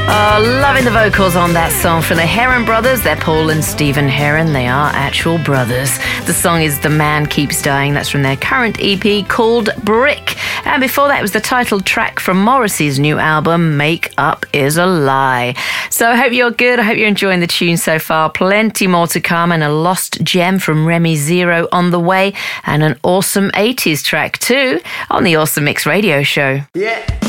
Loving the vocals on that song from the Heron Brothers. They're Paul and Stephen Heron. They are actual brothers. The song is The Man Keeps Dying. That's from their current EP called Brick. And before that was the title track from Morrissey's new album, Make Up Is a Lie. So I hope you're good. I hope you're enjoying the tune so far. Plenty more to come, and a lost gem from Remy Zero on the way, and an awesome 80s track too on the Awesome Mix Radio Show. Yeah.